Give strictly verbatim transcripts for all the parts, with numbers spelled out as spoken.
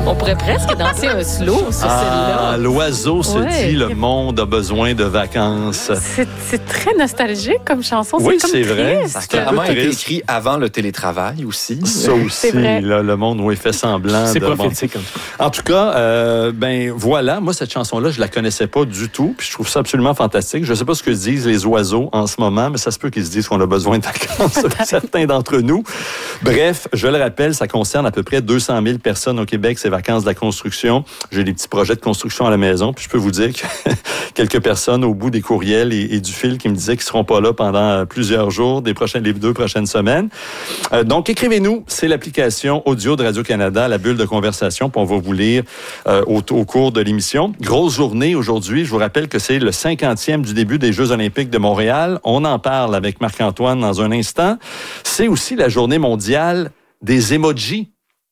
On pourrait presque danser un slow sur ah, celle-là. L'oiseau se ouais. dit, le monde a besoin de vacances. C'est, c'est très nostalgique comme chanson. Oui, c'est, c'est comme vrai. triste. Ça a clairement été écrit avant le télétravail aussi. Ça aussi, là, le monde oui, fait semblant. C'est de prophétique. Bon. En tout cas, euh, ben voilà, moi, cette chanson-là, je la connaissais pas du tout, puis je trouve ça absolument fantastique. Je sais pas ce que disent les oiseaux en ce moment, mais ça se peut qu'ils se disent qu'on a besoin de vacances, certains d'entre nous. Bref, je le rappelle, ça concerne à peu près deux cent mille personnes au Québec, ces vacances de la construction. J'ai des petits projets de construction à la maison, puis je peux vous dire que quelques personnes au bout des courriels et, et du fil qui me disaient qu'ils seront pas là pendant plusieurs jours, des prochaines, les deux prochaines semaines. Euh, donc, écrivez-nous. C'est l'application audio de Radio-Canada, la bulle de conversation, puis on va vous lire euh, au, au cours de l'émission. Grosse journée aujourd'hui. Je vous rappelle que c'est le cinquantième du début des Jeux olympiques de Montréal. On en parle avec Marc-Antoine dans un instant. C'est aussi la journée mondiale des emojis.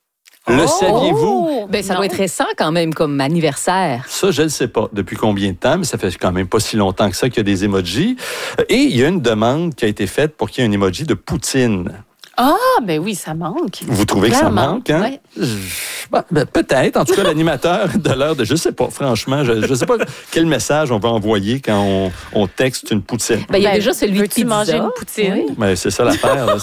Le oh! saviez-vous? Ben, ça non. doit être récent quand même comme anniversaire. Ça, je ne sais pas depuis combien de temps, mais ça fait quand même pas si longtemps que ça qu'il y a des emojis. Et il y a une demande qui a été faite pour qu'il y ait un emoji de Poutine. Ah, ben oui, ça manque. Vous trouvez Clairement. que ça manque, hein? Ouais. Ben, ben, peut-être. En tout cas, l'animateur de l'heure de... Je sais pas, franchement. Je ne sais pas quel message on va envoyer quand on, on texte une poutine. Ben, il y a ben, déjà celui de pizza. manger une poutine? Oui. Ben, c'est ça l'affaire. Là.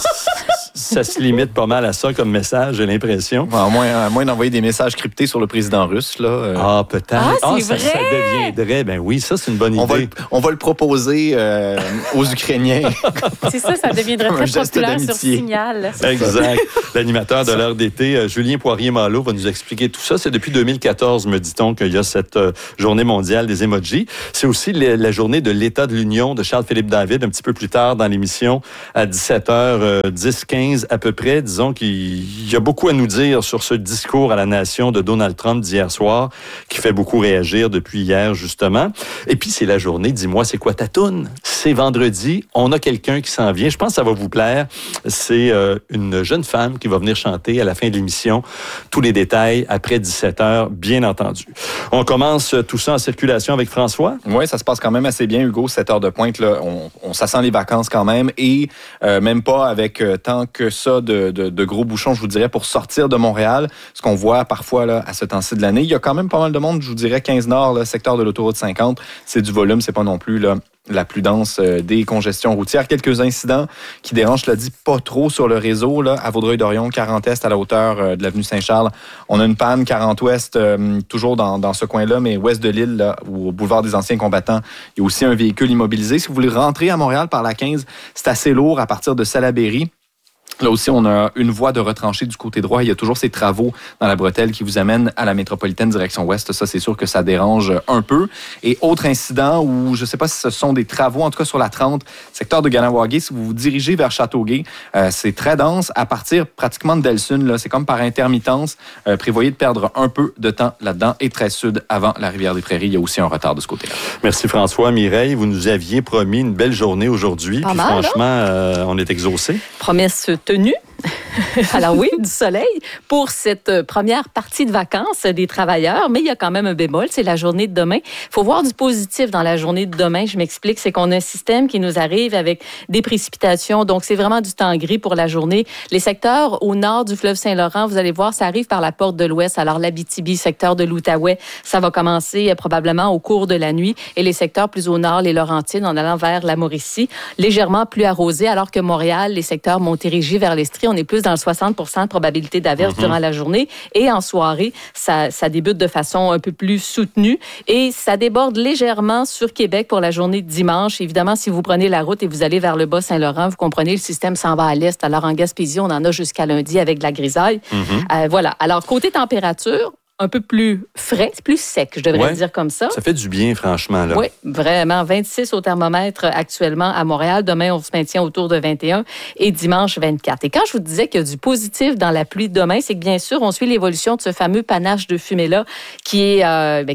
Ça se limite pas mal à ça comme message, j'ai l'impression. À moins, à moins d'envoyer des messages cryptés sur le président russe. Là, euh... Ah, peut-être. Ah, c'est ça, vrai? ça deviendrait... Ben oui, ça, c'est une bonne on idée. Va le, on va le proposer euh, aux Ukrainiens. C'est ça, ça deviendrait Comme un très geste populaire sur d'amitié. Signal. Exact. L'animateur de l'heure d'été, euh, Julien Poirier-Malo, va nous expliquer tout ça. C'est depuis deux mille quatorze, me dit-on, qu'il y a cette euh, journée mondiale des emojis. C'est aussi le, la journée de l'État de l'Union de Charles-Philippe David, un petit peu plus tard dans l'émission, à dix-sept heures dix quinze à peu près. Disons qu'il y a beaucoup à nous dire sur ce discours à la nation de Donald Trump d'hier soir, qui fait beaucoup réagir depuis hier, justement. Et puis, c'est la journée, dis-moi, c'est quoi ta toune? C'est vendredi, on a quelqu'un qui s'en vient. Je pense que ça va vous plaire. C'est euh, une jeune femme qui va venir chanter à la fin de l'émission. Tous les détails après dix-sept heures, bien entendu. On commence tout ça en circulation avec François. Oui, ça se passe quand même assez bien, Hugo. sept heures de pointe, là, on, on ça sent les vacances quand même. Et euh, même pas avec euh, tant que ça de, de, de gros bouchons, je vous dirais, pour sortir de Montréal. Ce qu'on voit parfois là, à ce temps-ci de l'année. Il y a quand même pas mal de monde, je vous dirais, quinze Nord, là, secteur de l'autoroute cinquante. C'est du volume, c'est pas non plus... là. La plus dense euh, des congestions routières. Quelques incidents qui dérangent, je l'ai dit, pas trop sur le réseau. Là, à Vaudreuil-Dorion, quarante Est, à la hauteur euh, de l'avenue Saint-Charles. On a une panne, quarante Ouest, euh, toujours dans, dans ce coin-là, mais ouest de l'île, là, ou au boulevard des Anciens Combattants, il y a aussi un véhicule immobilisé. Si vous voulez rentrer à Montréal par la quinze, c'est assez lourd à partir de Salaberry. Là aussi, on a une voie de retranchée du côté droit. Il y a toujours ces travaux dans la bretelle qui vous amènent à la métropolitaine direction ouest. Ça, c'est sûr que ça dérange un peu. Et autre incident où, je ne sais pas si ce sont des travaux, en tout cas sur la trente, secteur de Ganawagé, si vous vous dirigez vers Châteauguay, euh, c'est très dense à partir pratiquement de Delsun. Là, c'est comme par intermittence. Euh, prévoyez de perdre un peu de temps là-dedans. Et très sud, avant la rivière des Prairies, il y a aussi un retard de ce côté-là. Merci François. Mireille, vous nous aviez promis une belle journée aujourd'hui. Pas Puis mal, franchement, euh, on est exaucés. Promesse tenue. Alors oui, du soleil pour cette première partie de vacances des travailleurs, mais il y a quand même un bémol, c'est la journée de demain. Il faut voir du positif dans la journée de demain. Je m'explique, c'est qu'on a un système qui nous arrive avec des précipitations, donc c'est vraiment du temps gris pour la journée. Les secteurs au nord du fleuve Saint-Laurent, vous allez voir, ça arrive par la porte de l'Ouest. Alors l'Abitibi, secteur de l'Outaouais, ça va commencer euh, probablement au cours de la nuit. Et les secteurs plus au nord, les Laurentides, en allant vers la Mauricie, légèrement plus arrosés, alors que Montréal, les secteurs Montérégie vers l'Estrie, on est plus dans le soixante pour cent de probabilité d'averse mm-hmm. durant la journée. Et en soirée, ça, ça débute de façon un peu plus soutenue. Et ça déborde légèrement sur Québec pour la journée de dimanche. Évidemment, si vous prenez la route et vous allez vers le Bas-Saint-Laurent, vous comprenez, le système s'en va à l'est. Alors, en Gaspésie, on en a jusqu'à lundi avec de la grisaille. Mm-hmm. Euh, voilà. Alors, côté température, un peu plus frais, plus sec, je devrais ouais, dire comme ça. Ça fait du bien, franchement. Là. Oui, vraiment. vingt-six au thermomètre actuellement à Montréal. Demain, on se maintient autour de vingt et un et dimanche, vingt-quatre. Et quand je vous disais qu'il y a du positif dans la pluie de demain, c'est que bien sûr, on suit l'évolution de ce fameux panache de fumée-là qui est, euh, ben, qui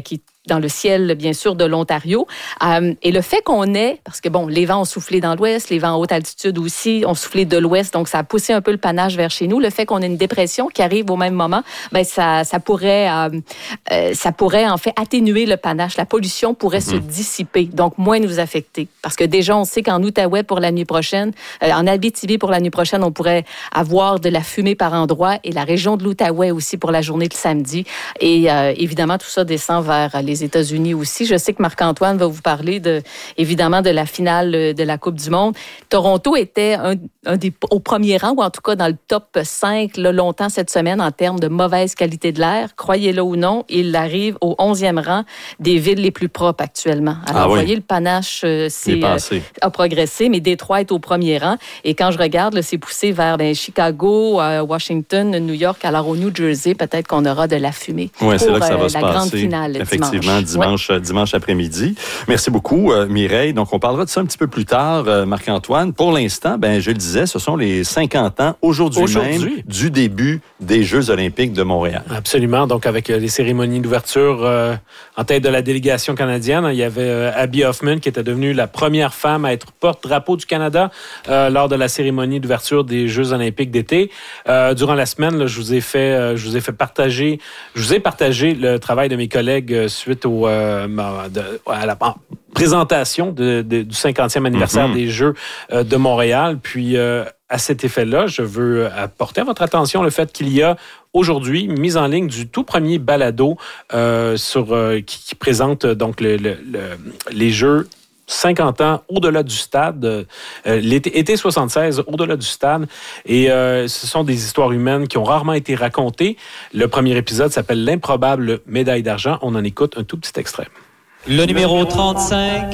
dans le ciel, bien sûr, de l'Ontario. Euh, et le fait qu'on ait, parce que bon, les vents ont soufflé dans l'ouest, les vents en haute altitude aussi ont soufflé de l'ouest, donc ça a poussé un peu le panache vers chez nous. Le fait qu'on ait une dépression qui arrive au même moment, ben ça, ça pourrait, euh, euh, ça pourrait en fait atténuer le panache. La pollution pourrait mm-hmm. se dissiper, donc moins nous affecter. Parce que déjà, on sait qu'en Outaouais pour la nuit prochaine, euh, en Abitibi pour la nuit prochaine, on pourrait avoir de la fumée par endroits, et la région de l'Outaouais aussi pour la journée de samedi. Et euh, évidemment, tout ça descend vers les États-Unis aussi. Je sais que Marc-Antoine va vous parler de, évidemment, de la finale de la Coupe du Monde. Toronto était un, un des, au premier rang, ou en tout cas dans le top cinq là, longtemps cette semaine en termes de mauvaise qualité de l'air. Croyez-le ou non, il arrive au onzième rang des villes les plus propres actuellement. Alors, ah oui. Vous voyez, le panache euh, c'est, euh, a progressé, mais Détroit est au premier rang. Et quand je regarde, là, c'est poussé vers ben, Chicago, euh, Washington, New York. Alors, au New Jersey, peut-être qu'on aura de la fumée ouais, pour c'est là que ça va euh, se la passer, grande finale effectivement, dimanche. dimanche, ouais. dimanche après-midi. Merci beaucoup, euh, Mireille. Donc, on parlera de ça un petit peu plus tard, euh, Marc-Antoine. Pour l'instant, ben, je le disais, ce sont les cinquante ans, aujourd'hui, aujourd'hui. même, du début des Jeux olympiques de Montréal. Absolument. Donc, avec les cérémonies d'ouverture euh, en tête de la délégation canadienne, il y avait euh, Abby Hoffman, qui était devenue la première femme à être porte-drapeau du Canada euh, lors de la cérémonie d'ouverture des Jeux olympiques d'été. Euh, durant la semaine, là, je vous ai fait, euh, je vous ai fait partager, je vous ai partagé le travail de mes collègues euh, suite au, euh, de, à la présentation de, de, du cinquantième anniversaire mm-hmm. des Jeux euh, de Montréal. Puis, euh, à cet effet-là, je veux apporter à votre attention le fait qu'il y a aujourd'hui mise en ligne du tout premier balado euh, sur, euh, qui, qui présente donc le, le, le, les Jeux cinquante ans au-delà du stade, euh, l'été été soixante-seize au-delà du stade. Et euh, ce sont des histoires humaines qui ont rarement été racontées. Le premier épisode s'appelle L'improbable médaille d'argent. On en écoute un tout petit extrait. Le numéro trente-cinq,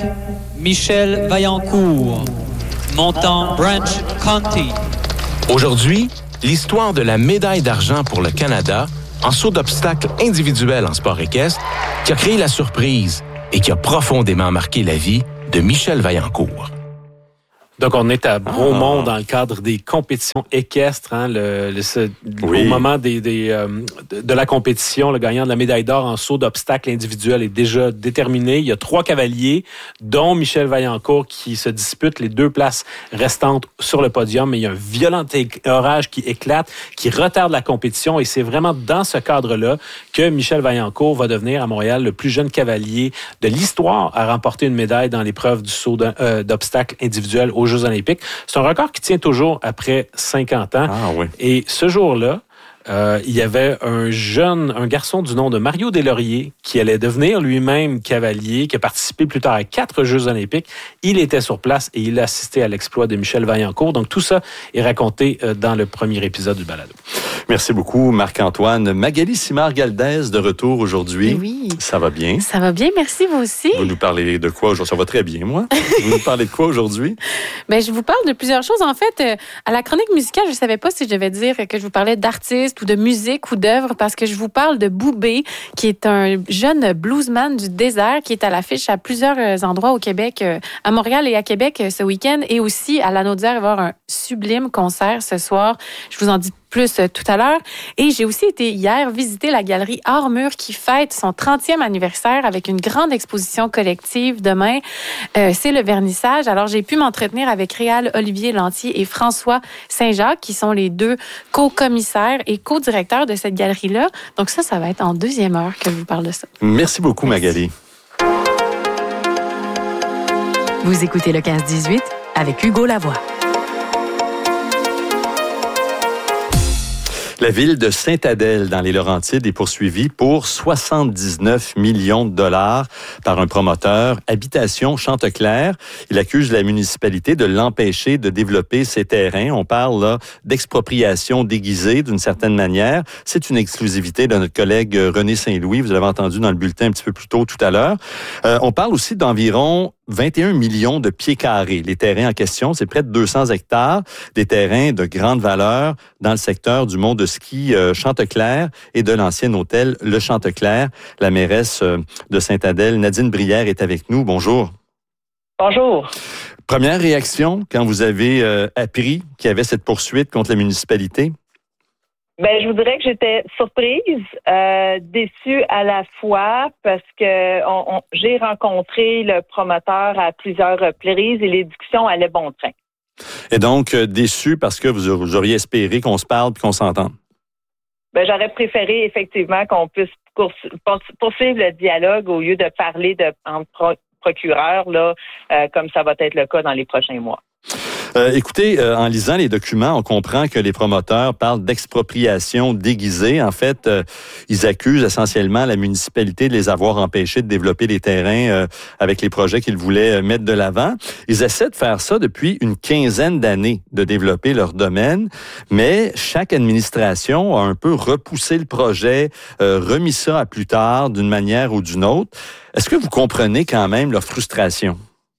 Michel Vaillancourt, montant Branch County. Aujourd'hui, l'histoire de la médaille d'argent pour le Canada en saut d'obstacle individuel en sport équestre qui a créé la surprise et qui a profondément marqué la vie de Michel Vaillancourt. Donc, on est à Bromont ah. dans le cadre des compétitions équestres. Hein, le, le, ce, oui. Au moment des, des, euh, de, de la compétition, le gagnant de la médaille d'or en saut d'obstacle individuel est déjà déterminé. Il y a trois cavaliers, dont Michel Vaillancourt, qui se disputent les deux places restantes sur le podium. Mais il y a un violent orage qui éclate, qui retarde la compétition. Et c'est vraiment dans ce cadre-là que Michel Vaillancourt va devenir à Montréal le plus jeune cavalier de l'histoire à remporter une médaille dans l'épreuve du saut d'obstacle individuel au Jeux olympiques. C'est un record qui tient toujours après cinquante ans. Ah, oui. Et ce jour-là, euh, il y avait un jeune, un garçon du nom de Mario Deslauriers qui allait devenir lui-même cavalier, qui a participé plus tard à quatre Jeux olympiques. Il était sur place et il a assisté à l'exploit de Michel Vaillancourt. Donc, tout ça est raconté euh, dans le premier épisode du balado. Merci beaucoup, Marc-Antoine. Magali Simard-Galdès, de retour aujourd'hui. Oui. Ça va bien? Ça va bien, merci, vous aussi. Vous nous parlez de quoi aujourd'hui? Ça va très bien, moi. Vous nous parlez de quoi aujourd'hui? Bien, je vous parle de plusieurs choses. En fait, euh, à la chronique musicale, je ne savais pas si je devais dire que je vous parlais d'artistes ou de musique ou d'œuvres, parce que je vous parle de Boubé, qui est un jeune bluesman du désert qui est à l'affiche à plusieurs endroits au Québec, euh, à Montréal et à Québec euh, ce week-end, et aussi à Lanaudière. Il va y avoir un sublime concert ce soir. Je vous en dis plus tout à l'heure. Et j'ai aussi été hier visiter la galerie Armure qui fête son trentième anniversaire avec une grande exposition collective demain. Euh, c'est le vernissage. Alors, j'ai pu m'entretenir avec Réal Olivier Lantier et François Saint-Jacques, qui sont les deux co-commissaires et co-directeurs de cette galerie-là. Donc ça, ça va être en deuxième heure que je vous parle de ça. Merci beaucoup, Merci. Magali. Vous écoutez le quinze dix-huit avec Hugo Lavoie. La ville de Sainte-Adèle, dans les Laurentides, est poursuivie pour soixante-dix-neuf millions de dollars par un promoteur, Habitation Chanteclair. Il accuse la municipalité de l'empêcher de développer ses terrains. On parle là d'expropriation déguisée, d'une certaine manière. C'est une exclusivité de notre collègue René Saint-Louis. Vous l'avez entendu dans le bulletin un petit peu plus tôt tout à l'heure. Euh, on parle aussi d'environ vingt et un millions de pieds carrés. Les terrains en question, c'est près de deux cents hectares, des terrains de grande valeur dans le secteur du mont de ski euh, Chanteclair et de l'ancien hôtel Le Chanteclair. La mairesse euh, de Sainte-Adèle, Nadine Brière, est avec nous. Bonjour. Bonjour. Première réaction quand vous avez euh, appris qu'il y avait cette poursuite contre la municipalité? Ben, je vous dirais que j'étais surprise, euh, déçue à la fois parce que on, on, j'ai rencontré le promoteur à plusieurs reprises et les discussions allaient bon train. Et donc, euh, déçue parce que vous, vous auriez espéré qu'on se parle et qu'on s'entende? Ben, j'aurais préféré effectivement qu'on puisse poursuivre le dialogue au lieu de parler de entre pro- procureurs, là, euh, comme ça va être le cas dans les prochains mois. Euh, écoutez, euh, en lisant les documents, on comprend que les promoteurs parlent d'expropriation déguisée. En fait, euh, ils accusent essentiellement la municipalité de les avoir empêchés de développer les terrains euh, avec les projets qu'ils voulaient mettre de l'avant. Ils essaient de faire ça depuis une quinzaine d'années, de développer leur domaine, mais chaque administration a un peu repoussé le projet, euh, remis ça à plus tard d'une manière ou d'une autre. Est-ce que vous comprenez quand même leur frustration?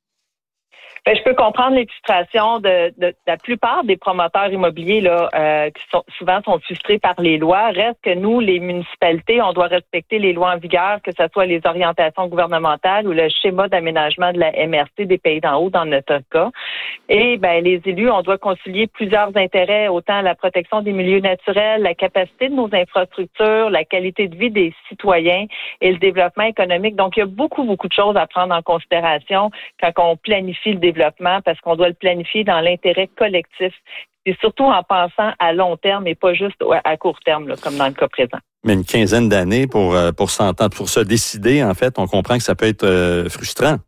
Ben, je peux comprendre les frustrations de, de, de la plupart des promoteurs immobiliers là, euh, qui sont souvent sont frustrés par les lois. Reste que nous, les municipalités, on doit respecter les lois en vigueur, que ce soit les orientations gouvernementales ou le schéma d'aménagement de la M R C des Pays d'en haut dans notre cas. Et ben les élus, on doit concilier plusieurs intérêts, autant la protection des milieux naturels, la capacité de nos infrastructures, la qualité de vie des citoyens et le développement économique. Donc, il y a beaucoup, beaucoup de choses à prendre en considération quand on planifie le développement. Parce qu'on doit le planifier dans l'intérêt collectif et surtout en pensant à long terme et pas juste à court terme, là, comme dans le cas présent. Mais une quinzaine d'années pour, pour s'entendre, pour se décider, en fait, on comprend que ça peut être euh, frustrant.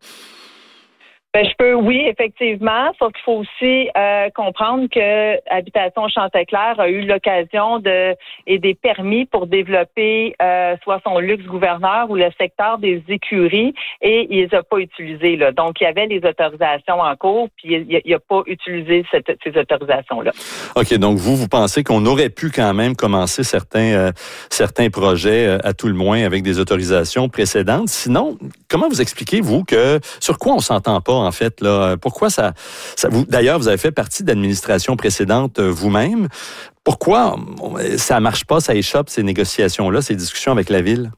Ben, je peux, oui, effectivement, sauf qu'il faut aussi euh, comprendre que Habitation Chanteclair a eu l'occasion de et des permis pour développer euh, soit son luxe gouverneur ou le secteur des écuries et il les a pas utilisés là. Donc il y avait les autorisations en cours puis il, il a pas utilisé cette, ces autorisations là. OK, donc vous vous pensez qu'on aurait pu quand même commencer certains euh, certains projets euh, à tout le moins avec des autorisations précédentes. Sinon, comment vous expliquez vous que sur quoi on s'entend pas en fait là? Pourquoi ça, ça vous d'ailleurs vous avez fait partie d'administrations précédentes euh, vous-même. Pourquoi ça marche pas, ça échappe ces négociations-là, ces discussions avec la ville?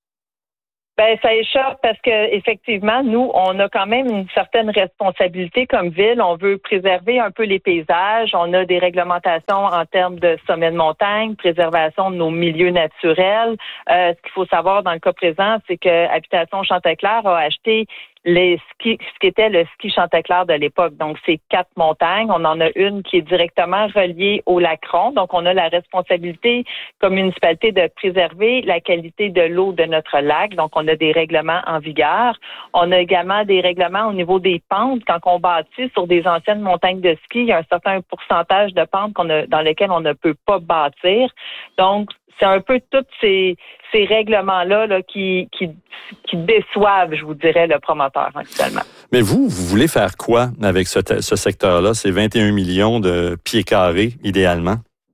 Ben, ça échappe parce que effectivement, nous, on a quand même une certaine responsabilité comme ville. On veut préserver un peu les paysages. On a des réglementations en termes de sommets de montagne, préservation de nos milieux naturels. Euh, ce qu'il faut savoir dans le cas présent, c'est que Habitation Chanteclair a acheté les skis, ce qui était le ski Chanteclair de l'époque. Donc, c'est quatre montagnes. On en a une qui est directement reliée au lac Ronde. Donc, on a la responsabilité comme municipalité de préserver la qualité de l'eau de notre lac. Donc, on a des règlements en vigueur. On a également des règlements au niveau des pentes. Quand on bâtit sur des anciennes montagnes de ski, il y a un certain pourcentage de pentes qu'on a, dans lesquelles on ne peut pas bâtir. Donc, c'est un peu tous ces, ces règlements-là là, qui, qui, qui déçoivent, je vous dirais, le promoteur actuellement. Mais vous, vous voulez faire quoi avec ce, ce secteur-là? C'est vingt et un millions de pieds carrés, idéalement.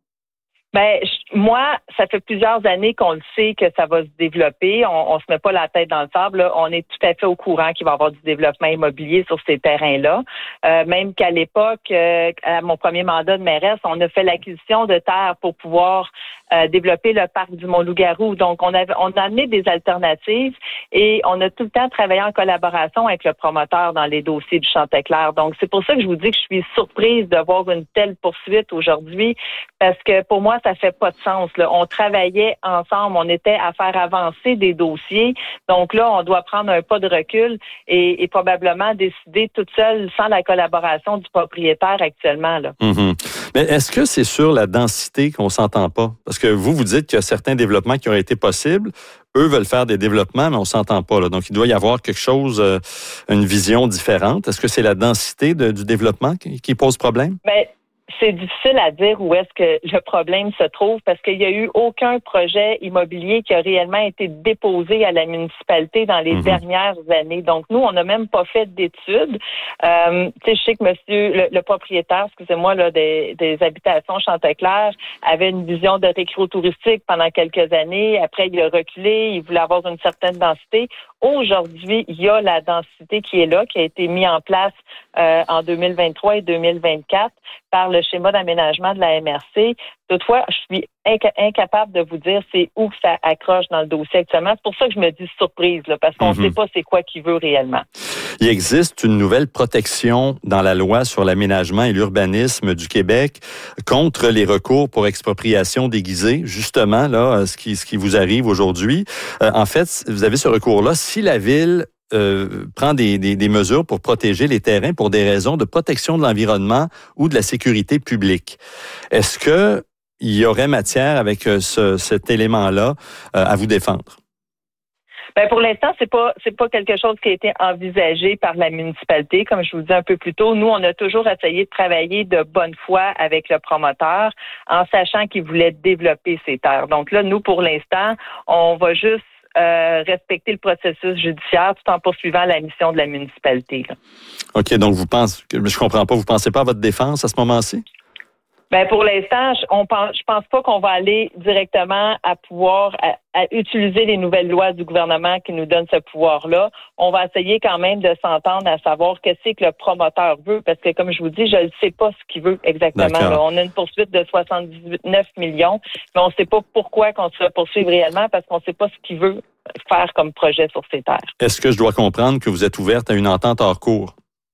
Ben, je, moi, ça fait plusieurs années qu'on le sait que ça va se développer. On, on se met pas la tête dans le sable. Là. On est tout à fait au courant qu'il va y avoir du développement immobilier sur ces terrains-là. Euh, même qu'à l'époque, euh, à mon premier mandat de mairesse, on a fait l'acquisition de terres pour pouvoir euh, développer le parc du Mont-Loup-Garou. Donc, on avait, on a amené des alternatives et on a tout le temps travaillé en collaboration avec le promoteur dans les dossiers du Chanteclair. Donc, c'est pour ça que je vous dis que je suis surprise de voir une telle poursuite aujourd'hui parce que pour moi, ça fait pas de sens. Là. On travaillait ensemble, on était à faire avancer des dossiers. Donc là, on doit prendre un pas de recul et, et probablement décider toute seule sans la collaboration du propriétaire actuellement. Là. Mm-hmm. Mais est-ce que c'est sur la densité qu'on s'entend pas? Parce que vous, vous dites qu'il y a certains développements qui auraient été possibles. Eux veulent faire des développements, mais on s'entend pas. Là. Donc, il doit y avoir quelque chose, euh, une vision différente. Est-ce que c'est la densité de, du développement qui, qui pose problème? Mais c'est difficile à dire où est-ce que le problème se trouve parce qu'il n'y a eu aucun projet immobilier qui a réellement été déposé à la municipalité dans les mmh. dernières années. Donc, nous, on n'a même pas fait d'études. Euh, tu sais, je sais que monsieur, le, le propriétaire, excusez-moi, là, des, des habitations Chanteclair avait une vision de récréo touristique pendant quelques années. Après, il a reculé. Il voulait avoir une certaine densité. Aujourd'hui, il y a la densité qui est là, qui a été mise en place euh, en deux mille vingt-trois et deux mille vingt-quatre par le schéma d'aménagement de la M R C. Toutefois, je suis inca- incapable de vous dire c'est où que ça accroche dans le dossier actuellement. C'est pour ça que je me dis surprise, là, parce qu'on ne mm-hmm. sait pas c'est quoi qu'il veut réellement. Il existe une nouvelle protection dans la loi sur l'aménagement et l'urbanisme du Québec contre les recours pour expropriation déguisée. Justement, là, ce qui, ce qui vous arrive aujourd'hui. Euh, en fait, vous avez ce recours-là. Si la Ville Euh, prend des, des, des mesures pour protéger les terrains pour des raisons de protection de l'environnement ou de la sécurité publique. Est-ce que il y aurait matière avec ce, cet élément-là euh, à vous défendre? Ben pour l'instant, c'est pas c'est pas quelque chose qui a été envisagé par la municipalité. Comme je vous disais un peu plus tôt, nous, on a toujours essayé de travailler de bonne foi avec le promoteur en sachant qu'il voulait développer ses terres. Donc là, nous, pour l'instant, on va juste Euh, respecter le processus judiciaire tout en poursuivant la mission de la municipalité. Là. OK, donc vous pensez, je comprends pas, vous pensez pas à votre défense à ce moment-ci? Ben pour l'instant, je, on pense, je pense pas qu'on va aller directement à pouvoir à, à utiliser les nouvelles lois du gouvernement qui nous donnent ce pouvoir-là. On va essayer quand même de s'entendre à savoir qu'est-ce que le promoteur veut, parce que comme je vous dis, je ne sais pas ce qu'il veut exactement. Là. On a une poursuite de soixante-dix-neuf millions, mais on ne sait pas pourquoi qu'on se fait poursuivre réellement, parce qu'on ne sait pas ce qu'il veut faire comme projet sur ces terres. Est-ce que je dois comprendre que vous êtes ouverte à une entente hors cours?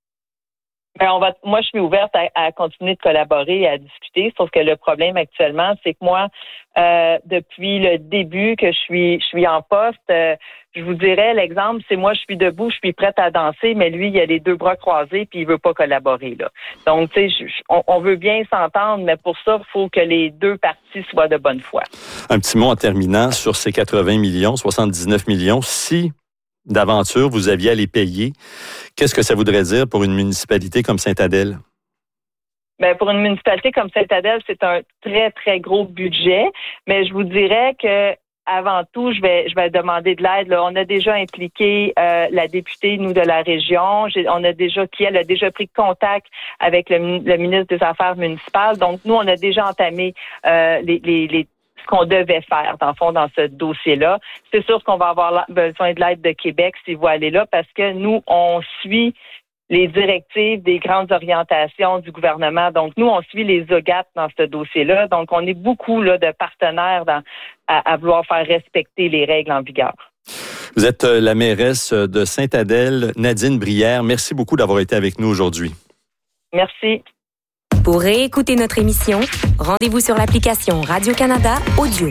Ben on va, moi, je suis ouverte à, à continuer de collaborer et à discuter, sauf que le problème actuellement, c'est que moi, euh, depuis le début que je suis je suis en poste, euh, je vous dirais, l'exemple, c'est moi, je suis debout, je suis prête à danser, mais lui, il a les deux bras croisés puis il veut pas collaborer, là. Donc, tu sais, on, on veut bien s'entendre, mais pour ça, il faut que les deux parties soient de bonne foi. Un petit mot en terminant sur ces quatre-vingts millions, soixante-dix-neuf millions. Si d'aventure, vous aviez à les payer, qu'est-ce que ça voudrait dire pour une municipalité comme Sainte-Adèle? Bien, pour une municipalité comme Sainte-Adèle, c'est un très, très gros budget, mais je vous dirais que avant tout, je vais je vais demander de l'aide. Là. On a déjà impliqué euh, la députée, nous, de la région. J'ai, on a déjà, qui elle a déjà pris contact avec le, le ministre des Affaires municipales. Donc, nous, on a déjà entamé euh, les, les, les ce qu'on devait faire, dans le fond, dans ce dossier-là. C'est sûr qu'on va avoir besoin de l'aide de Québec si vous allez là, parce que nous, on suit les directives des grandes orientations du gouvernement. Donc, nous, on suit les O G A T dans ce dossier-là. Donc, on est beaucoup là, de partenaires dans, à, à vouloir faire respecter les règles en vigueur. Vous êtes la mairesse de Sainte-Adèle, Nadine Brière. Merci beaucoup d'avoir été avec nous aujourd'hui. Merci. Pour réécouter notre émission, rendez-vous sur l'application Radio-Canada Audio.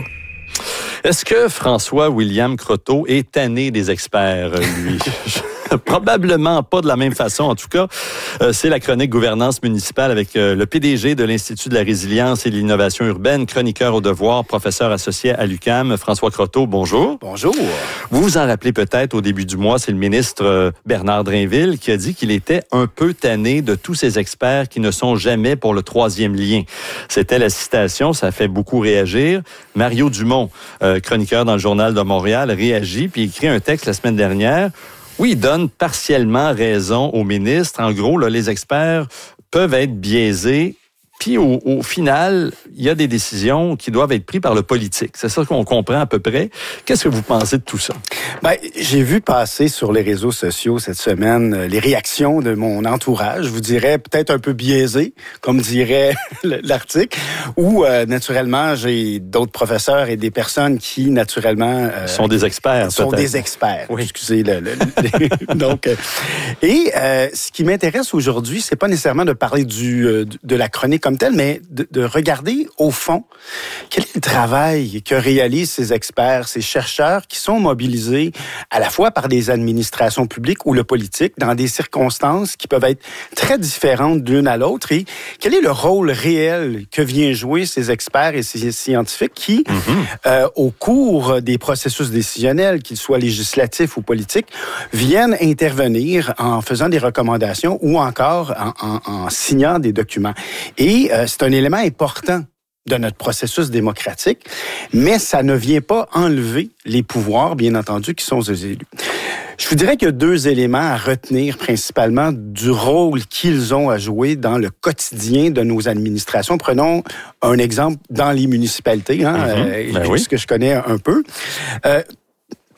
Est-ce que François-William Croteau est tanné des experts, lui? Probablement pas de la même façon. En tout cas, euh, c'est la chronique gouvernance municipale avec euh, le P D G de l'Institut de la résilience et de l'innovation urbaine, chroniqueur au devoir, professeur associé à l'U Q A M, François Croteau. Bonjour. Bonjour. Vous vous en rappelez peut-être, au début du mois, c'est le ministre euh, Bernard Drainville qui a dit qu'il était un peu tanné de tous ces experts qui ne sont jamais pour le troisième lien. C'était la citation, ça fait beaucoup réagir. Mario Dumont, euh, chroniqueur dans le Journal de Montréal, réagit puis écrit un texte la semaine dernière. Oui, il donne partiellement raison au ministre. En gros, là, les experts peuvent être biaisés. Puis au, au final, il y a des décisions qui doivent être prises par le politique. C'est ça qu'on comprend à peu près. Qu'est-ce que vous pensez de tout ça? Ben, j'ai vu passer sur les réseaux sociaux cette semaine les réactions de mon entourage. Je vous dirais peut-être un peu biaisé, comme dirait l'article, où euh, naturellement j'ai d'autres professeurs et des personnes qui naturellement euh, sont des experts. Sont peut-être. des experts. Oui. Excusez le. le, le donc euh, et euh, ce qui m'intéresse aujourd'hui, c'est pas nécessairement de parler du euh, de la chronique comme telle, mais de, de regarder au fond quel est le travail que réalisent ces experts, ces chercheurs qui sont mobilisés à la fois par des administrations publiques ou le politique dans des circonstances qui peuvent être très différentes d'une à l'autre, et quel est le rôle réel que viennent jouer ces experts et ces scientifiques qui, mm-hmm. euh, au cours des processus décisionnels, qu'ils soient législatifs ou politiques, viennent intervenir en faisant des recommandations ou encore en, en, en signant des documents. Et euh, c'est un élément important de notre processus démocratique, mais ça ne vient pas enlever les pouvoirs, bien entendu, qui sont aux élus. Je vous dirais qu'il y a deux éléments à retenir principalement du rôle qu'ils ont à jouer dans le quotidien de nos administrations. Prenons un exemple dans les municipalités, hein, mm-hmm. euh, ben oui. ce que je connais un peu. Euh,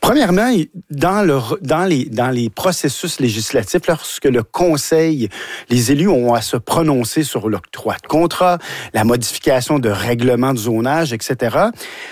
Premièrement, dans, le, dans, les, dans les processus législatifs, lorsque le Conseil, les élus ont à se prononcer sur l'octroi de contrat, la modification de règlements de zonage, et cetera,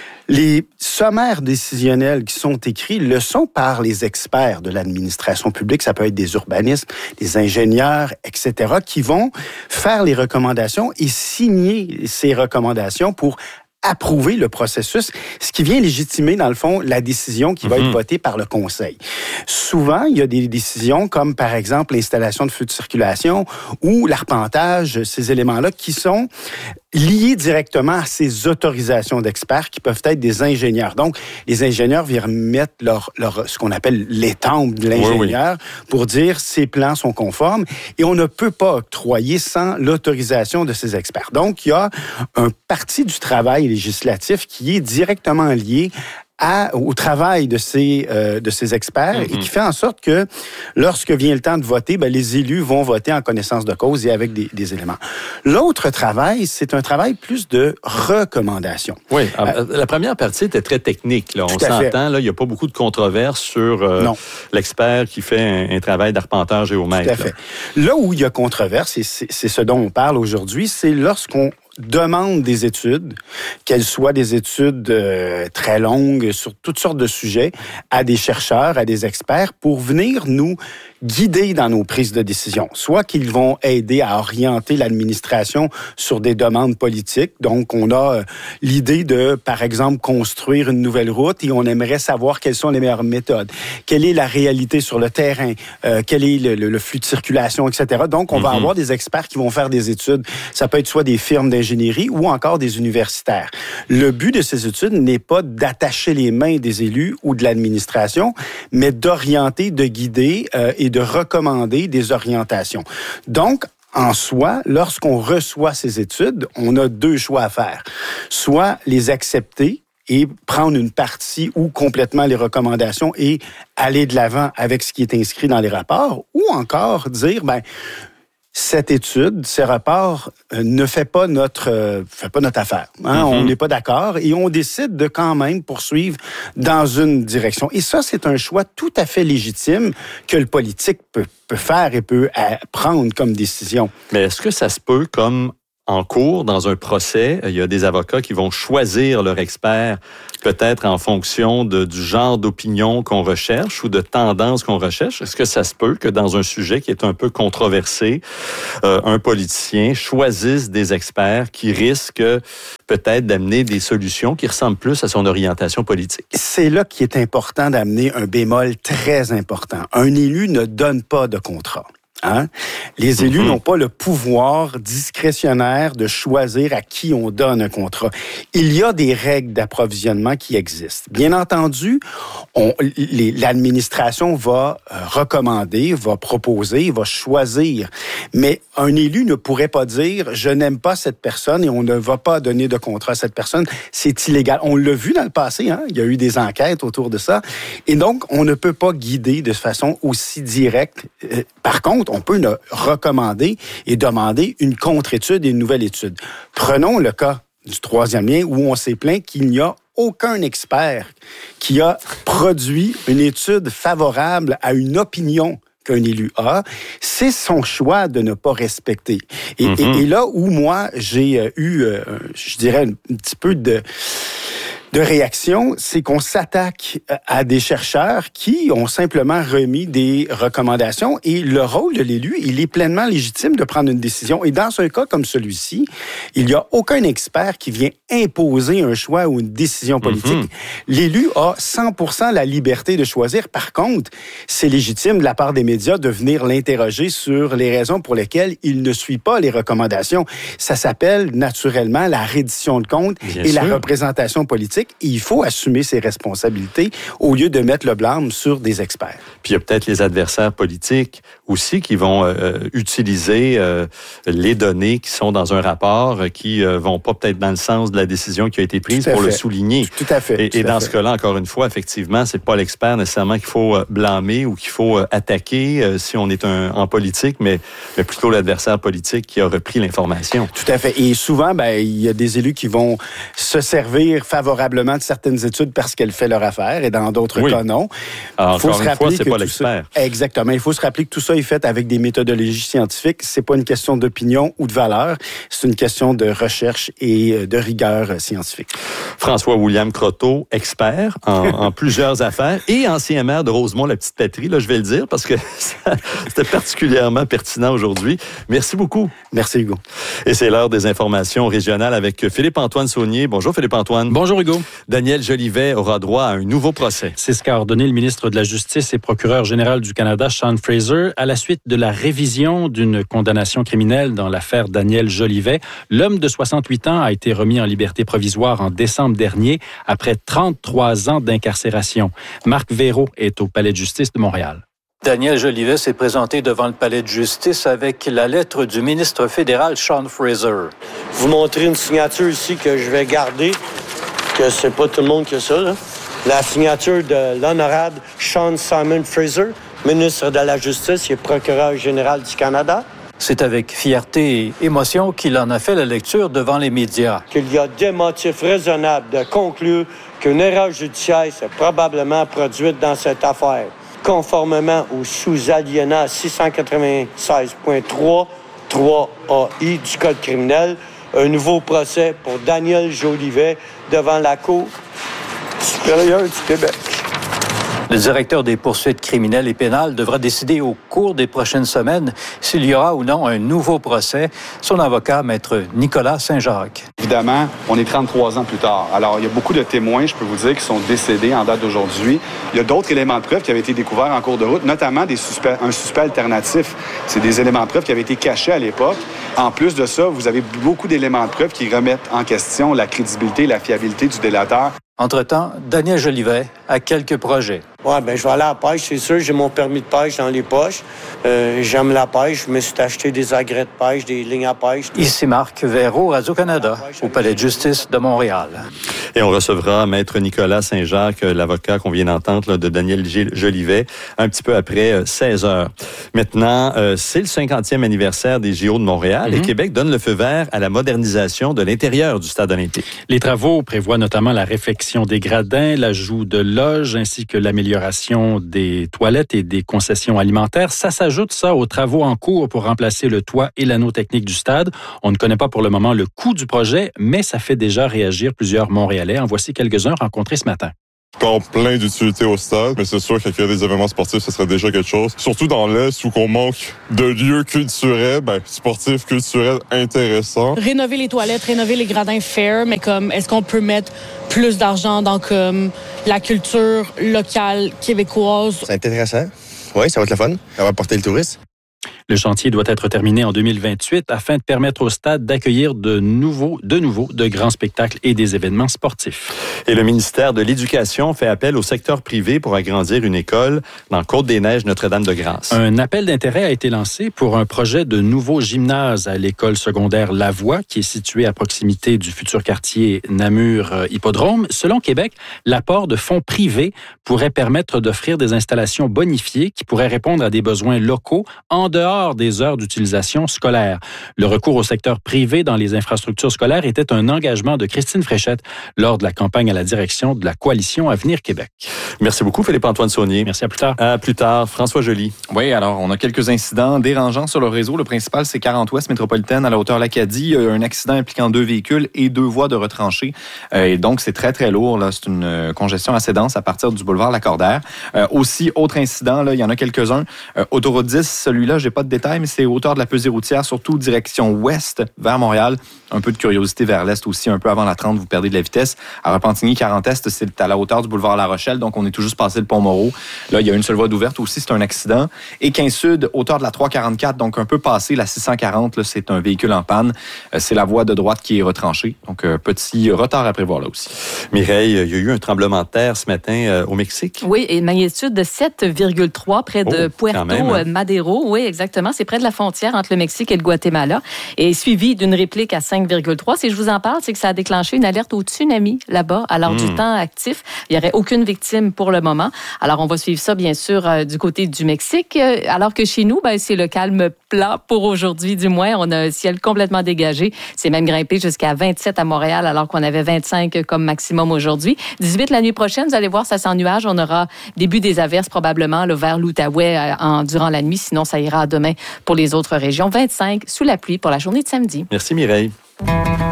les sommaires décisionnels qui sont écrits le sont par les experts de l'administration publique. Ça peut être des urbanistes, des ingénieurs, et cetera, qui vont faire les recommandations et signer ces recommandations pour approuver le processus, ce qui vient légitimer, dans le fond, la décision qui va mm-hmm. être votée par le Conseil. Souvent, il y a des décisions comme, par exemple, l'installation de feux de circulation ou l'arpentage, ces éléments-là qui sont liés directement à ces autorisations d'experts qui peuvent être des ingénieurs. Donc, les ingénieurs viennent mettre leur, leur, ce qu'on appelle l'étampe de l'ingénieur oui, oui. pour dire ces plans sont conformes et on ne peut pas octroyer sans l'autorisation de ces experts. Donc, il y a un parti du travail législatif qui est directement lié À, au travail de ces, euh, de ces experts mm-hmm. et qui fait en sorte que lorsque vient le temps de voter, ben, les élus vont voter en connaissance de cause et avec des, des éléments. L'autre travail, c'est un travail plus de recommandation. Oui, euh, la première partie était très technique. Là. On s'entend, là, il n'y a pas beaucoup de controverses sur euh, l'expert qui fait un, un travail d'arpenteur géomètre. Tout à fait. Là, là où il y a controverse, et c'est, c'est ce dont on parle aujourd'hui, c'est lorsqu'on demande des études, qu'elles soient des études euh, très longues sur toutes sortes de sujets, à des chercheurs, à des experts, pour venir nous guider dans nos prises de décision. Soit qu'ils vont aider à orienter l'administration sur des demandes politiques. Donc, on a euh, l'idée de, par exemple, construire une nouvelle route et on aimerait savoir quelles sont les meilleures méthodes. Quelle est la réalité sur le terrain? Euh, quel est le, le, le flux de circulation, et cetera. Donc, on mm-hmm. va avoir des experts qui vont faire des études. Ça peut être soit des firmes d'ingénierie ou encore des universitaires. Le but de ces études n'est pas d'attacher les mains des élus ou de l'administration, mais d'orienter, de guider euh, et de recommander des orientations. Donc, en soi, lorsqu'on reçoit ces études, on a deux choix à faire. Soit les accepter et prendre une partie ou complètement les recommandations et aller de l'avant avec ce qui est inscrit dans les rapports, ou encore dire, ben, cette étude, ces rapports, euh, ne fait pas notre euh, fait pas notre affaire. Hein? Mm-hmm. On n'est pas d'accord et on décide de quand même poursuivre dans une direction. Et ça, c'est un choix tout à fait légitime que le politique peut, peut faire et peut euh, prendre comme décision. Mais est-ce que ça se peut comme en cours, dans un procès, il y a des avocats qui vont choisir leur expert peut-être en fonction de, du genre d'opinion qu'on recherche ou de tendance qu'on recherche. Est-ce que ça se peut que dans un sujet qui est un peu controversé, euh, un politicien choisisse des experts qui risquent peut-être d'amener des solutions qui ressemblent plus à son orientation politique? C'est là qu'il est important d'amener un bémol très important. Un élu ne donne pas de contrat. Hein? Les élus mm-hmm. n'ont pas le pouvoir discrétionnaire de choisir à qui on donne un contrat. Il y a des règles d'approvisionnement qui existent. Bien entendu, on, les, l'administration va recommander, va proposer, va choisir. Mais un élu ne pourrait pas dire « je n'aime pas cette personne et on ne va pas donner de contrat à cette personne ». C'est illégal. On l'a vu dans le passé, hein? Il y a eu des enquêtes autour de ça. Et donc, on ne peut pas guider de façon aussi directe. Par contre, on peut le recommander et demander une contre-étude et une nouvelle étude. Prenons le cas du troisième lien où on s'est plaint qu'il n'y a aucun expert qui a produit une étude favorable à une opinion qu'un élu a. C'est son choix de ne pas respecter. Et, mm-hmm. et, et là où moi, j'ai eu, euh, je dirais, un, un petit peu de... de réaction, c'est qu'on s'attaque à des chercheurs qui ont simplement remis des recommandations et le rôle de l'élu, il est pleinement légitime de prendre une décision. Et dans un cas comme celui-ci, il n'y a aucun expert qui vient imposer un choix ou une décision politique. Mm-hmm. L'élu a cent pour cent la liberté de choisir. Par contre, c'est légitime de la part des médias de venir l'interroger sur les raisons pour lesquelles il ne suit pas les recommandations. Ça s'appelle naturellement la reddition de comptes Bien et sûr. La représentation politique. Et il faut assumer ses responsabilités au lieu de mettre le blâme sur des experts. Puis il y a peut-être les adversaires politiques aussi qui vont euh, utiliser euh, les données qui sont dans un rapport, qui euh, vont pas peut-être dans le sens de la décision qui a été prise pour fait. Le souligner. Tout à fait. Et, tout et dans à ce fait. cas-là, encore une fois, effectivement, c'est pas l'expert nécessairement qu'il faut euh, blâmer ou qu'il faut euh, attaquer euh, si on est un, en politique, mais, mais plutôt l'adversaire politique qui a repris l'information. Tout à fait. Et souvent, ben, il y a des élus qui vont se servir favorablement probablement de certaines études parce qu'elles font leur affaire et dans d'autres oui. cas, non. Alors, faut encore se une fois, c'est que pas tout l'expert. Ça, exactement. Il faut se rappeler que tout ça est fait avec des méthodologies scientifiques. C'est pas une question d'opinion ou de valeur. C'est une question de recherche et de rigueur scientifique. François-William Croteau, expert en, en plusieurs affaires et ancien maire de Rosemont, la petite patrie, là, je vais le dire parce que ça, c'était particulièrement pertinent aujourd'hui. Merci beaucoup. Merci, Hugo. Et c'est l'heure des informations régionales avec Philippe-Antoine Saunier. Bonjour, Philippe-Antoine. Bonjour, Hugo. Daniel Jolivet aura droit à un nouveau procès. C'est ce qu'a ordonné le ministre de la Justice et procureur général du Canada, Sean Fraser, à la suite de la révision d'une condamnation criminelle dans l'affaire Daniel Jolivet. L'homme de soixante-huit ans a été remis en liberté provisoire en décembre dernier après trente-trois ans d'incarcération. Marc Véraud est au Palais de justice de Montréal. Daniel Jolivet s'est présenté devant le palais de justice avec la lettre du ministre fédéral Sean Fraser. Vous montrez une signature ici que je vais garder, que c'est pas tout le monde qui a ça, là. La signature de l'honorable Sean Simon Fraser, ministre de la Justice et procureur général du Canada. C'est avec fierté et émotion qu'il en a fait la lecture devant les médias. Qu'il y a des motifs raisonnables de conclure qu'une erreur judiciaire s'est probablement produite dans cette affaire. Conformément au sous-alinéa six cent quatre-vingt-seize point trois, trois A I du Code criminel, un nouveau procès pour Daniel Jolivet devant la Cour supérieure du Québec. Le directeur des poursuites criminelles et pénales devra décider au cours des prochaines semaines s'il y aura ou non un nouveau procès. Son avocat, maître Nicolas Saint-Jacques. Évidemment, on est trente-trois ans plus tard. Alors, il y a beaucoup de témoins, je peux vous dire, qui sont décédés en date d'aujourd'hui. Il y a d'autres éléments de preuve qui avaient été découverts en cours de route, notamment des suspects, un suspect alternatif. C'est des éléments de preuve qui avaient été cachés à l'époque. En plus de ça, vous avez beaucoup d'éléments de preuve qui remettent en question la crédibilité et la fiabilité du délateur. Entre-temps, Daniel Jolivet a quelques projets. Oui, bien, je vais aller à la pêche, c'est sûr. J'ai mon permis de pêche dans les poches. Euh, j'aime la pêche. Je me suis acheté des agrès de pêche, des lignes à pêche. Ici Marc Véraud, Radio-Canada, au Palais de justice de Montréal. Et on recevra Maître Nicolas Saint-Jacques, l'avocat qu'on vient d'entendre là, de Daniel Jolivet, un petit peu après euh, seize heures. Maintenant, euh, c'est le cinquantième anniversaire des J O de Montréal mm-hmm. et Québec donne le feu vert à la modernisation de l'intérieur du stade olympique. Les travaux prévoient notamment la réfection des gradins, l'ajout de loges ainsi que l'amélioration des toilettes et des concessions alimentaires. Ça s'ajoute ça aux travaux en cours pour remplacer le toit et l'anneau technique du stade. On ne connaît pas pour le moment le coût du projet, mais ça fait déjà réagir plusieurs Montréalais. En voici quelques-uns rencontrés ce matin. Encore plein d'utilité au stade, mais c'est sûr qu'accueillir des événements sportifs, ce serait déjà quelque chose. Surtout dans l'Est où on manque de lieux culturels, ben, sportifs, culturels intéressants. Rénover les toilettes, rénover les gradins fair, mais comme est-ce qu'on peut mettre plus d'argent dans comme la culture locale québécoise? C'est intéressant. Oui, ça va être le fun. Ça va apporter le tourisme. Le chantier doit être terminé en deux mille vingt-huit afin de permettre au stade d'accueillir de nouveaux, de nouveau de grands spectacles et des événements sportifs. Et le ministère de l'Éducation fait appel au secteur privé pour agrandir une école dans Côte-des-Neiges Notre-Dame-de-Grâce. Un appel d'intérêt a été lancé pour un projet de nouveau gymnase à l'école secondaire Lavoie, qui est située à proximité du futur quartier Namur-Hippodrome. Selon Québec, l'apport de fonds privés pourrait permettre d'offrir des installations bonifiées qui pourraient répondre à des besoins locaux en dehors des heures d'utilisation scolaire. Le recours au secteur privé dans les infrastructures scolaires était un engagement de Christine Fréchette lors de la campagne à la direction de la Coalition Avenir Québec. Merci beaucoup, Philippe-Antoine Saunier. Merci, à plus tard. À plus tard. François Joly. Oui, alors, on a quelques incidents dérangeants sur le réseau. Le principal, c'est quarante Ouest métropolitaine à la hauteur de l'Acadie. Il y a eu un accident impliquant deux véhicules et deux voies de retranchées. Euh, et donc, c'est très, très lourd. Là. C'est une congestion assez dense à partir du boulevard Lacordaire. Euh, aussi, autre incident, là, il y en a quelques-uns. Euh, autoroute dix, celui-là, j'ai pas de détails, mais c'est hauteur de la pesée routière, surtout direction ouest vers Montréal. Un peu de curiosité vers l'est aussi, un peu avant la trente, vous perdez de la vitesse. À Repentigny, quarante Est, c'est à la hauteur du boulevard La Rochelle, donc on est tout juste passé le pont Moreau. Là, il y a une seule voie d'ouverte aussi, c'est un accident. Et quinze Sud, hauteur de la trois quarante-quatre, donc un peu passé la six cent quarante, là, c'est un véhicule en panne. C'est la voie de droite qui est retranchée, donc un petit retard à prévoir là aussi. Mireille, il y a eu un tremblement de terre ce matin euh, au Mexique. Oui, et magnitude de sept virgule trois près de oh, Puerto même, hein? Madero. Oui, exactement. exactement. C'est près de la frontière entre le Mexique et le Guatemala. Et suivi d'une réplique à cinq virgule trois. Si je vous en parle, c'est que ça a déclenché une alerte au tsunami là-bas. Alors, mmh. du temps actif, il n'y aurait aucune victime pour le moment. Alors, on va suivre ça, bien sûr, euh, du côté du Mexique. Euh, alors que chez nous, ben, c'est le calme plat pour aujourd'hui, du moins. On a un ciel complètement dégagé. C'est même grimpé jusqu'à vingt-sept à Montréal, alors qu'on avait vingt-cinq comme maximum aujourd'hui. dix-huit la nuit prochaine, vous allez voir, ça s'ennuage. On aura début des averses probablement là, vers l'Outaouais euh, en, durant la nuit. Sinon, ça ira demain pour les autres régions. vingt-cinq sous la pluie pour la journée de samedi. Merci Mireille.